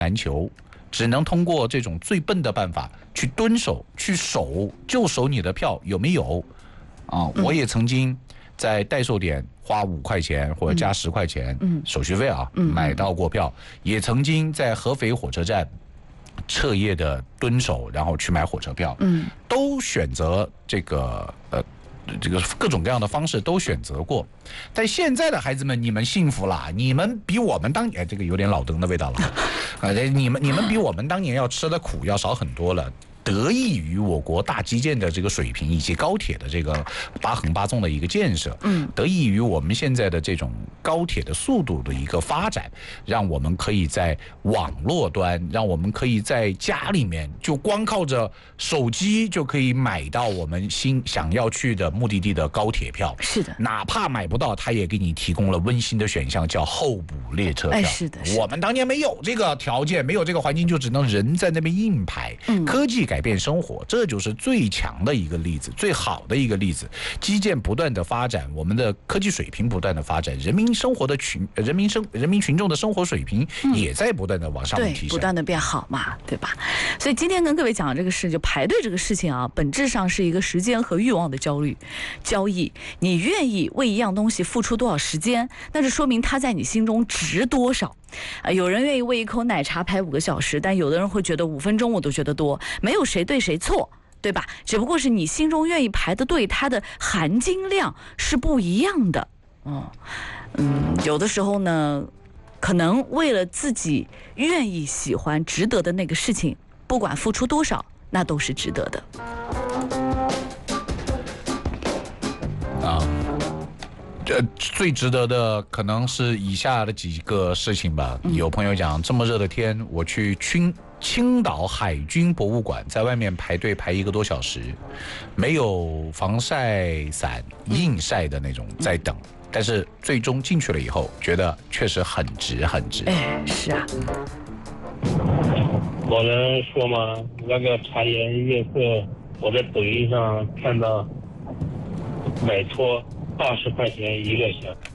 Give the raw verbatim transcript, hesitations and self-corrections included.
难求，只能通过这种最笨的办法去蹲守、去守，就守你的票有没有？啊，我也曾经在代售点花五块钱或者加十块钱手续费啊，买到过票，也曾经在合肥火车站彻夜的蹲守，然后去买火车票，都选择这个呃。这个各种各样的方式都选择过，但现在的孩子们，你们幸福了，你们比我们当年，这个有点老登的味道了，啊，你们你们比我们当年要吃的苦要少很多了。得益于我国大基建的这个水平，以及高铁的这个八横八纵的一个建设，嗯，得益于我们现在的这种高铁的速度的一个发展，让我们可以在网络端，让我们可以在家里面就光靠着手机就可以买到我们心想要去的目的地的高铁票。 是的， 哪怕买不到，他也给你提供了温馨的选项，叫候补列车票。 哎，是的，是的， 我们当年没有这个条件，没有这个环境，就只能人在那边硬排。嗯，科技改变生活，这就是最强的一个例子，最好的一个例子。基建不断的发展，我们的科技水平不断的发展，人民生活的群人民生人民群众的生活水平也在不断的往上提升， 对，不断的变好嘛，对吧？所以今天跟各位讲的这个事，就排队这个事情啊，本质上是一个时间和欲望的焦虑交易。你愿意为一样东西付出多少时间，那就说明它在你心中值多少。呃，有人愿意为一口奶茶排五个小时，但有的人会觉得五分钟我都觉得多，没有谁对谁错，对吧？只不过是你心中愿意排的队，它的含金量是不一样的。嗯嗯，有的时候呢，可能为了自己愿意、喜欢、值得的那个事情，不管付出多少，那都是值得的。 啊。呃，最值得的可能是以下的几个事情吧。有朋友讲，这么热的天，我去青青岛海军博物馆，在外面排队排一个多小时，没有防晒伞，硬晒的那种，在等。但是最终进去了以后，觉得确实很值，很值。 哎，是啊。 我能说吗？那个茶颜悦色，我在抖音上看到买托二十块钱一个小时。